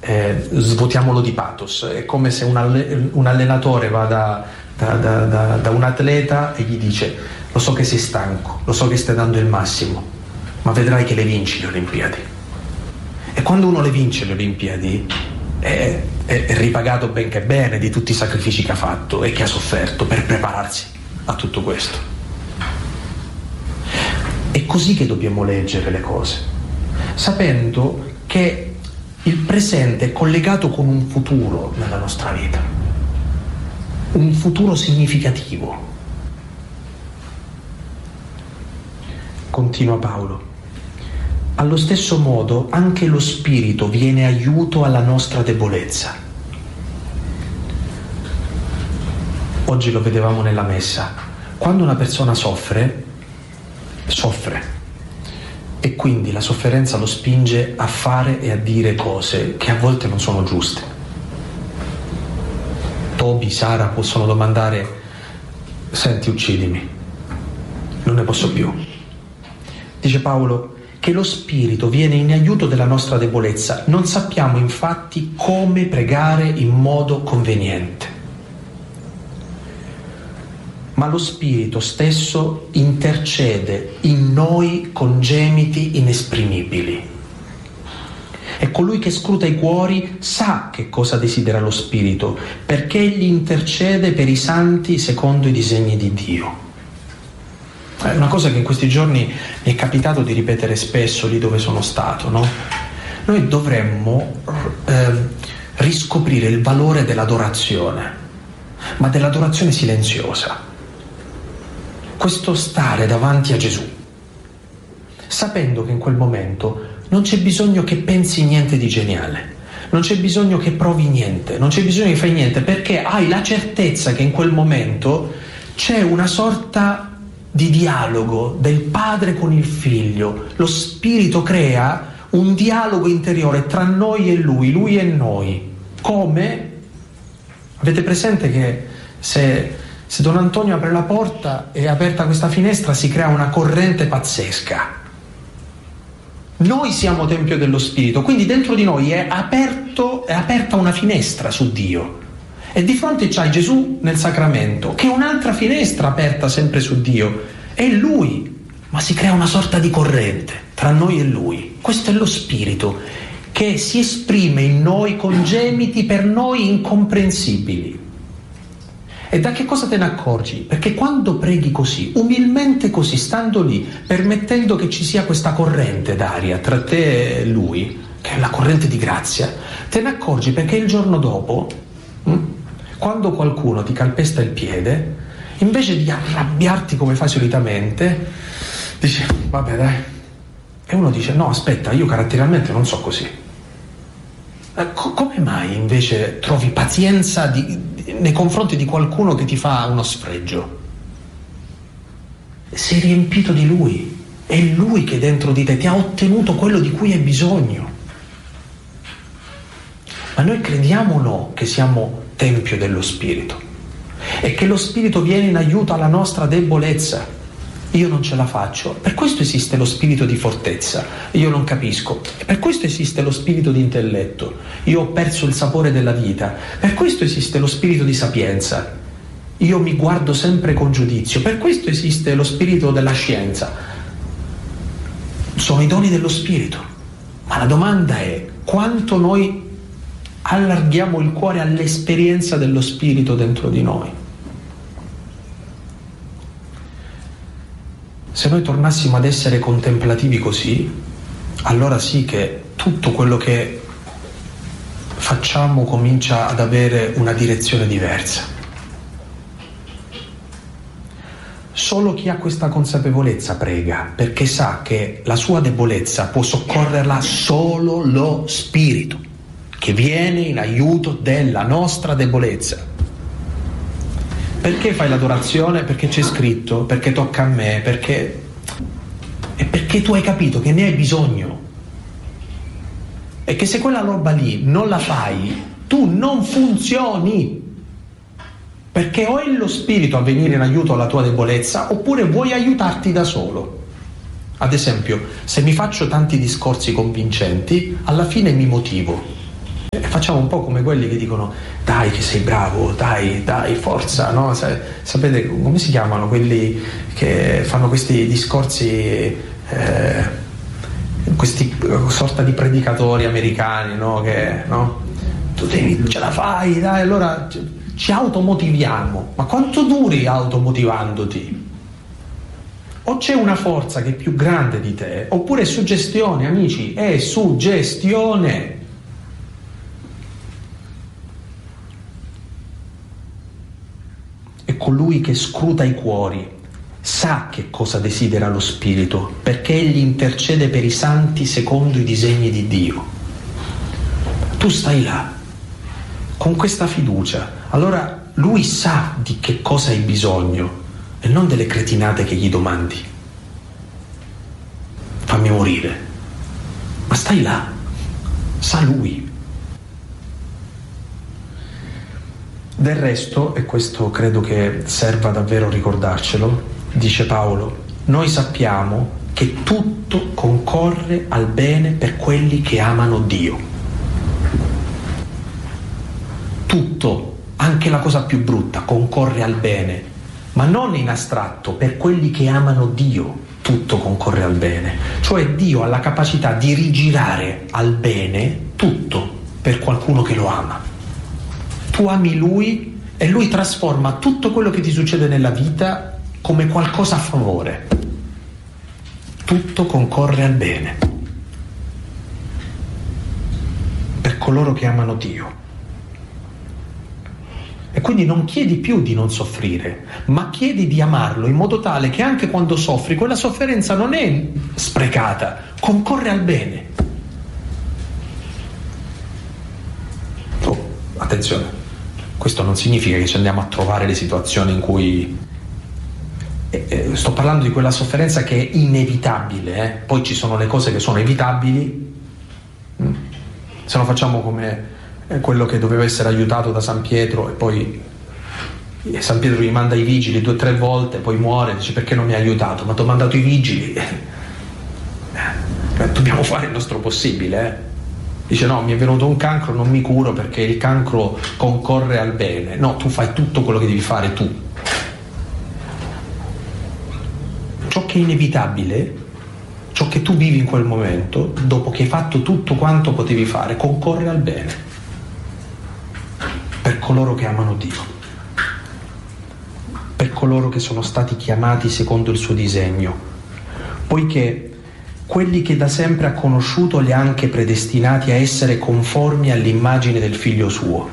svuotiamolo di pathos. È come se un allenatore va da un atleta e gli dice: lo so che sei stanco, lo so che stai dando il massimo, ma vedrai che le vinci le Olimpiadi. E quando uno le vince le Olimpiadi è ripagato ben che bene di tutti i sacrifici che ha fatto e che ha sofferto per prepararsi a tutto questo. È così che dobbiamo leggere le cose, sapendo che il presente è collegato con un futuro nella nostra vita, un futuro significativo. Continua Paolo: allo stesso modo anche lo Spirito viene aiuto alla nostra debolezza. Oggi lo vedevamo nella messa. Quando una persona soffre, e quindi la sofferenza lo spinge a fare e a dire cose che a volte non sono giuste. Toby, Sara possono domandare: senti, uccidimi, non ne posso più. Dice Paolo che lo Spirito viene in aiuto della nostra debolezza. Non sappiamo infatti come pregare in modo conveniente, ma lo Spirito stesso intercede in noi con gemiti inesprimibili. E colui che scruta i cuori sa che cosa desidera lo Spirito, perché egli intercede per i santi secondo i disegni di Dio. È una cosa che in questi giorni mi è capitato di ripetere spesso lì dove sono stato, no? Noi dovremmo riscoprire il valore dell'adorazione, ma dell'adorazione silenziosa. Questo stare davanti a Gesù, sapendo che in quel momento non c'è bisogno che pensi niente di geniale, non c'è bisogno che provi niente, non c'è bisogno che fai niente, perché hai la certezza che in quel momento c'è una sorta di dialogo del padre con il figlio. Lo Spirito crea un dialogo interiore tra noi e lui e noi. Come? Avete presente che se Don Antonio apre la porta e è aperta questa finestra si crea una corrente pazzesca? Noi siamo tempio dello Spirito, quindi dentro di noi è aperta una finestra su Dio. E di fronte c'hai Gesù nel sacramento, che è un'altra finestra aperta sempre su Dio. È Lui, ma si crea una sorta di corrente tra noi e Lui. Questo è lo Spirito che si esprime in noi con gemiti per noi incomprensibili. E da che cosa te ne accorgi? Perché quando preghi così, umilmente così, stando lì, permettendo che ci sia questa corrente d'aria tra te e Lui, che è la corrente di grazia, te ne accorgi perché il giorno dopo, quando qualcuno ti calpesta il piede, invece di arrabbiarti come fai solitamente, dici: vabbè dai. E uno dice: no, aspetta, io caratterialmente non so così. Come mai invece trovi pazienza nei confronti di qualcuno che ti fa uno sfregio? Sei riempito di Lui, è Lui che dentro di te ti ha ottenuto quello di cui hai bisogno. Ma noi crediamo o no che siamo tempio dello Spirito e che lo Spirito viene in aiuto alla nostra debolezza? Io non ce la faccio, per questo esiste lo spirito di fortezza, io non capisco, e per questo esiste lo spirito di intelletto, io ho perso il sapore della vita, per questo esiste lo spirito di sapienza, io mi guardo sempre con giudizio, per questo esiste lo spirito della scienza. Sono i doni dello Spirito, ma la domanda è quanto noi allarghiamo il cuore all'esperienza dello Spirito dentro di noi. Se noi tornassimo ad essere contemplativi così, allora sì che tutto quello che facciamo comincia ad avere una direzione diversa. Solo chi ha questa consapevolezza prega, perché sa che la sua debolezza può soccorrerla solo lo Spirito, che viene in aiuto della nostra debolezza. Perché fai l'adorazione? Perché c'è scritto, perché tocca a me, perché tu hai capito che ne hai bisogno e che se quella roba lì non la fai tu non funzioni, perché o è lo Spirito a venire in aiuto alla tua debolezza oppure vuoi aiutarti da solo. Ad esempio, se mi faccio tanti discorsi convincenti, alla fine mi motivo. Facciamo un po' come quelli che dicono dai che sei bravo, dai, forza, no? Sapete come si chiamano quelli che fanno questi discorsi, questi sorta di predicatori americani, no? Che, no? Tu ce la fai, dai, allora ci automotiviamo. Ma quanto duri automotivandoti? O c'è una forza che è più grande di te, oppure è suggestione, amici, è suggestione. E colui che scruta i cuori sa che cosa desidera lo Spirito, perché egli intercede per i santi secondo i disegni di Dio. Tu stai là, con questa fiducia, allora lui sa di che cosa hai bisogno e non delle cretinate che gli domandi. Fammi morire. Ma stai là, sa lui. Del resto, e questo credo che serva davvero ricordarcelo, dice Paolo, noi sappiamo che tutto concorre al bene per quelli che amano Dio. Tutto, anche la cosa più brutta, concorre al bene, ma non in astratto, per quelli che amano Dio tutto concorre al bene. Cioè Dio ha la capacità di rigirare al bene tutto per qualcuno che lo ama. Tu ami Lui e Lui trasforma tutto quello che ti succede nella vita come qualcosa a favore. Tutto concorre al bene per coloro che amano Dio. E quindi non chiedi più di non soffrire, ma chiedi di amarlo in modo tale che anche quando soffri, quella sofferenza non è sprecata, concorre al bene. Oh, attenzione, questo non significa che ci andiamo a trovare le situazioni in cui... sto parlando di quella sofferenza che è inevitabile, Poi ci sono le cose che sono evitabili, se no facciamo come... quello che doveva essere aiutato da San Pietro e poi San Pietro gli manda i vigili 2 o 3 volte, poi muore, dice perché non mi ha aiutato? Ma ti ho mandato i vigili. Dobbiamo fare il nostro possibile, Dice no, mi è venuto un cancro, non mi curo perché il cancro concorre al bene. No, tu fai tutto quello che devi fare tu. Ciò che è inevitabile, ciò che tu vivi in quel momento, dopo che hai fatto tutto quanto potevi fare, concorre al bene per coloro che amano Dio, per coloro che sono stati chiamati secondo il suo disegno, poiché quelli che da sempre ha conosciuto li ha anche predestinati a essere conformi all'immagine del Figlio suo.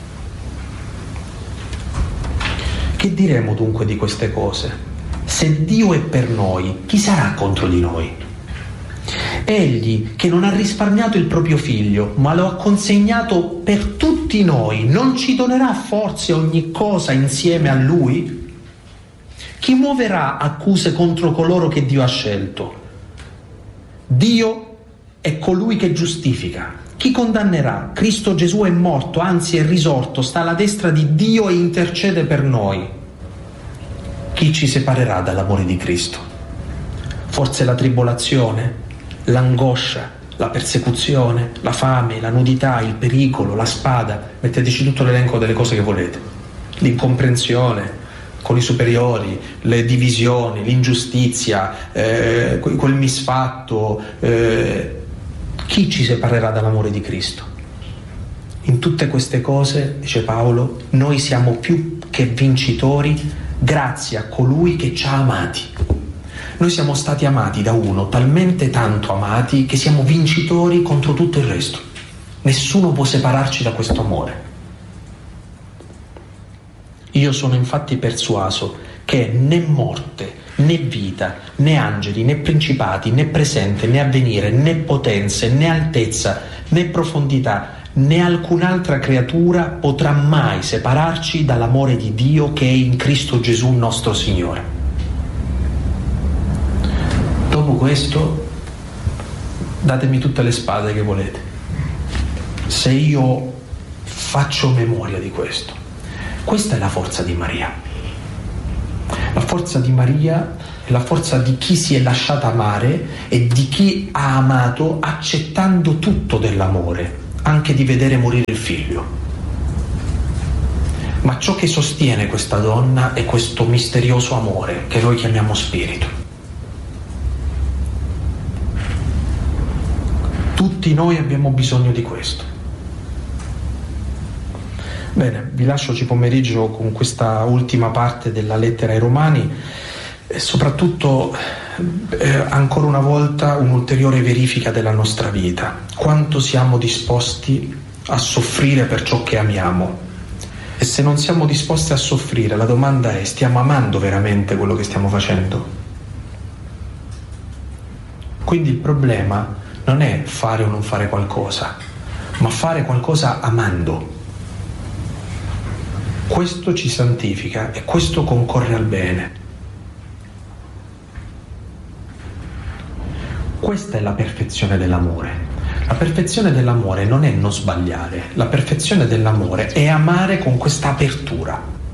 Che diremo dunque di queste cose? Se Dio è per noi, chi sarà contro di noi? Egli che non ha risparmiato il proprio figlio, ma lo ha consegnato per tutti noi, non ci donerà forse ogni cosa insieme a lui? Chi muoverà accuse contro coloro che Dio ha scelto? Dio è colui che giustifica. Chi condannerà? Cristo Gesù è morto, anzi è risorto, sta alla destra di Dio e intercede per noi. Chi ci separerà dall'amore di Cristo? Forse la tribolazione? L'angoscia, la persecuzione, la fame, la nudità, il pericolo, la spada, metteteci tutto l'elenco delle cose che volete, l'incomprensione con i superiori, le divisioni, l'ingiustizia, quel misfatto, chi ci separerà dall'amore di Cristo? In tutte queste cose, dice Paolo, noi siamo più che vincitori grazie a colui che ci ha amati. Noi siamo stati amati da uno, talmente tanto amati, che siamo vincitori contro tutto il resto. Nessuno può separarci da questo amore. Io sono infatti persuaso che né morte, né vita, né angeli, né principati, né presente, né avvenire, né potenze, né altezza, né profondità, né alcun'altra creatura potrà mai separarci dall'amore di Dio che è in Cristo Gesù nostro Signore. Dopo questo, datemi tutte le spade che volete. Se io faccio memoria di questo, questa è la forza di Maria. La forza di Maria è la forza di chi si è lasciata amare e di chi ha amato accettando tutto dell'amore, anche di vedere morire il figlio. Ma ciò che sostiene questa donna è questo misterioso amore che noi chiamiamo spirito. Tutti noi abbiamo bisogno di questo. Bene, vi lascio oggi pomeriggio con questa ultima parte della lettera ai Romani e soprattutto ancora una volta un'ulteriore verifica della nostra vita. Quanto siamo disposti a soffrire per ciò che amiamo? E se non siamo disposti a soffrire, la domanda è: stiamo amando veramente quello che stiamo facendo? Quindi il problema non è fare o non fare qualcosa, ma fare qualcosa amando. Questo ci santifica e questo concorre al bene. Questa è la perfezione dell'amore. La perfezione dell'amore non è non sbagliare, la perfezione dell'amore è amare con questa apertura.